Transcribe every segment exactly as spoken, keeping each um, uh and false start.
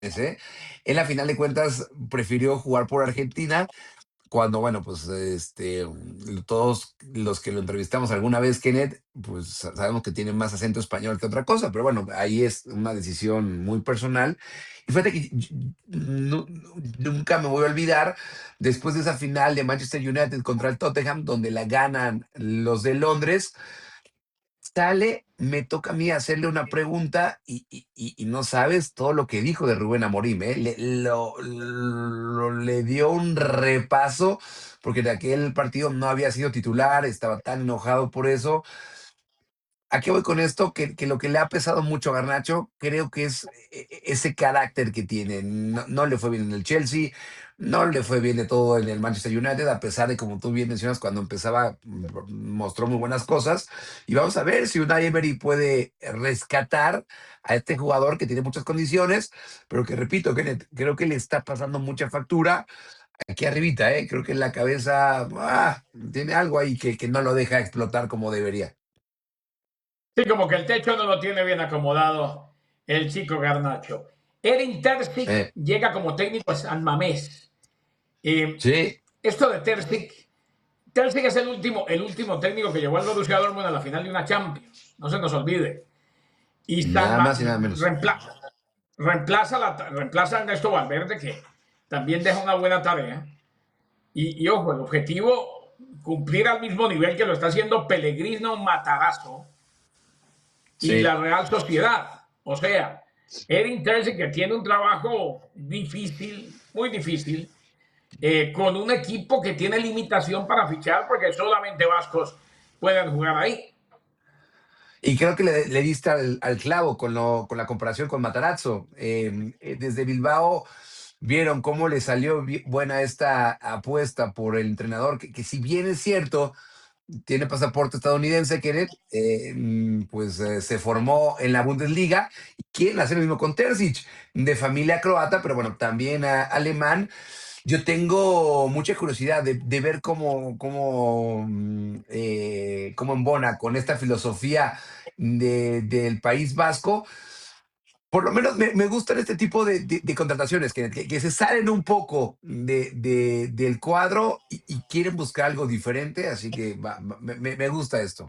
¿eh? Él, a final de cuentas, prefirió jugar por Argentina cuando, bueno, pues este, mm, todos los que lo entrevistamos alguna vez, Kenneth, pues sa- sabemos que tiene más acento español que otra cosa, pero bueno, ahí es una decisión muy personal. Y fíjate que yo- nu- nu- nunca me voy a olvidar, después de esa final de Manchester United contra el Tottenham, donde la ganan los de Londres, sale, me toca a mí hacerle una pregunta y, y- y- y no sabes todo lo que dijo de Rubén Amorim, ¿eh? Le, lo- lo- le dio un repaso porque de aquel partido no había sido titular, estaba tan enojado por eso. ¿A qué voy con esto? Que, que lo que le ha pesado mucho a Garnacho, creo que es e- e- ese carácter que tiene. No, no le fue bien en el Chelsea, no le fue bien de todo en el Manchester United, a pesar de, como tú bien mencionas, cuando empezaba mm, mostró muy buenas cosas. Y vamos a ver si Unai Emery puede rescatar a este jugador que tiene muchas condiciones, pero que, repito, Kenneth, creo que le está pasando mucha factura aquí arribita, ¿eh? Creo que en la cabeza ah, tiene algo ahí que, que no lo deja explotar como debería. Sí, como que el techo no lo tiene bien acomodado el chico Garnacho. Erin Terzic Eh, llega como técnico a San Mamés. Eh, sí, esto de Terzic, Terzic es el último, el último técnico que llevó al Borussia Dortmund a la final de una Champions. No se nos olvide. Y San nada Ma- más y nada menos. reemplaza, reemplaza, la, reemplaza a Ernesto Valverde, que también deja una buena tarea. Y, y ojo, el objetivo, cumplir al mismo nivel que lo está haciendo Pellegrino Matarazzo y Sí. la Real Sociedad. O sea, Erin Terzic, que tiene un trabajo difícil, muy difícil, eh, con un equipo que tiene limitación para fichar porque solamente vascos pueden jugar ahí. Y creo que le, le diste al, al clavo con, lo, con la comparación con Matarazzo. Eh, eh, desde Bilbao vieron cómo le salió bi- buena esta apuesta por el entrenador, que, que si bien es cierto, tiene pasaporte estadounidense, Kenneth, eh, mm, pues eh, se formó en la Bundesliga y quieren hacer lo mismo con Terzic, de familia croata, pero bueno, también ah, alemán. Yo tengo mucha curiosidad de, de ver cómo, cómo, mm, eh, cómo embona con esta filosofía de- del País Vasco. Por lo menos me, me gustan este tipo de, de- de contrataciones, que, que- que se salen un poco de, de- del cuadro y, y quieren buscar algo diferente, así que va- va- me, me- me gusta esto.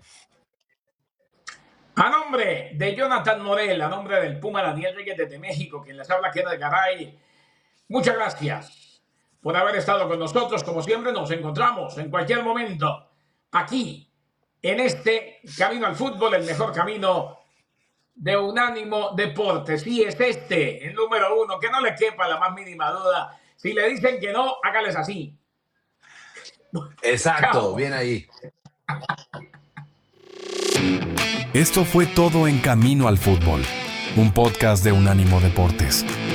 A nombre de Jonathan Morel, a nombre del Puma Daniel Reyes desde México, quien les habla Kenneth Garay, muchas gracias por haber estado con nosotros. Como siempre, nos encontramos en cualquier momento aquí, en este Camino al Fútbol, el mejor camino de Unánimo Deportes. Sí, es este, el número uno, que no le quepa la más mínima duda. Si le dicen que no, hágales así. Exacto, Chao. bien ahí. Esto fue todo en Camino al Fútbol, un podcast de Unánimo Deportes.